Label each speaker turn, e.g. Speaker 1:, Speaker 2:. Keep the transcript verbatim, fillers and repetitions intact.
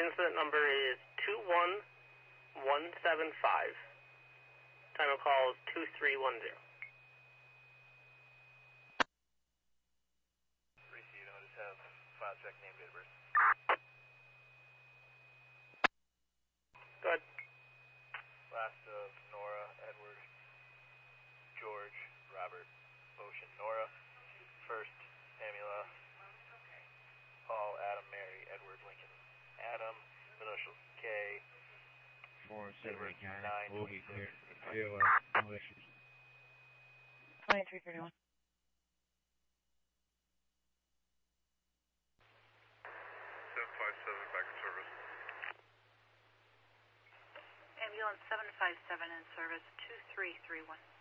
Speaker 1: incident number is two one one seven five. Time of call is two three one zero.
Speaker 2: Receive, I just have file check name, date of birth.
Speaker 1: Good.
Speaker 2: Last of Nora, Edward, George, Robert, Ocean, Nora. First, Pamela, Paul, Adam, Mary, Edward, Lincoln, Adam. Middle initials K.
Speaker 3: four seven eight nine.
Speaker 2: nine,
Speaker 3: We'll be clear.
Speaker 2: twenty-six.
Speaker 3: Feel, uh, no issues.
Speaker 4: twenty-three thirty-one.
Speaker 5: seven five seven, back in service.
Speaker 6: Ambulance seven five seven in service, two three three one.